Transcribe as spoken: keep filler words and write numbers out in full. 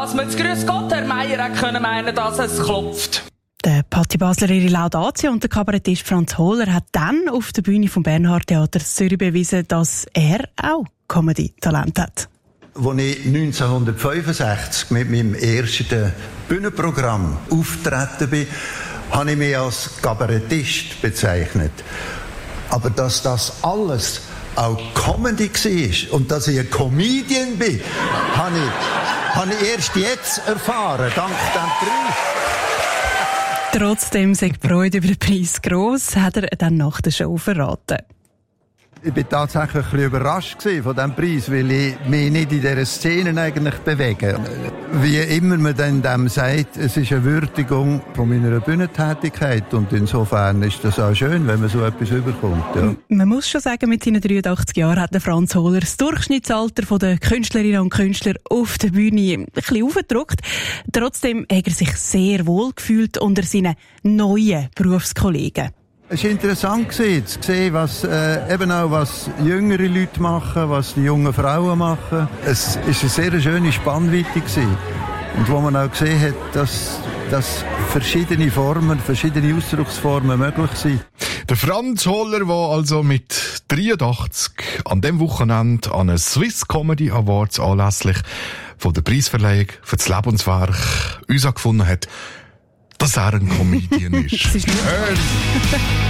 dass man jetzt «Grüß Gott, Herr Meier» auch können meinen, dass es klopft. Der Patti Basler ihre Laudatio und der Kabarettist Franz Hohler hat dann auf der Bühne vom Bernhard Theater Zürich bewiesen, dass er auch Comedy-Talent hat. Als ich neunzehnhundertfünfundsechzig mit meinem ersten Bühnenprogramm auftreten bin, habe ich mich als Kabarettist bezeichnet. Aber dass das alles auch Comedy war und dass ich ein Comedian bin, habe ich, habe ich erst jetzt erfahren, dank dem Preis. Trotzdem sei die Freude über den Preis gross, hat er dann nach der Show verraten. Ich war tatsächlich ein bisschen überrascht von diesem Preis, weil ich mich nicht in dieser Szene eigentlich bewege. Wie immer man dann dem sagt, es ist eine Würdigung von meiner Bühnentätigkeit und insofern ist das auch schön, wenn man so etwas überkommt. Ja. Man muss schon sagen, mit seinen dreiundachtzig Jahren hat der Franz Hohler das Durchschnittsalter der Künstlerinnen und Künstler auf der Bühne ein bisschen aufgedruckt. Trotzdem hat er sich sehr wohl gefühlt unter seinen neuen Berufskollegen. Es war interessant zu sehen, was, äh, eben auch was jüngere Leute machen, was die jungen Frauen machen. Es war eine sehr schöne Spannweite gewesen. Und wo man auch gesehen hat, dass, dass verschiedene Formen, verschiedene Ausdrucksformen möglich sind. Der Franz Hohler, der also mit dreiundachtzig an dem Wochenende an den Swiss Comedy Awards anlässlich von der Preisverleihung für das Lebenswerk uns gefunden hat, dass er ein Comedian ist. Das ist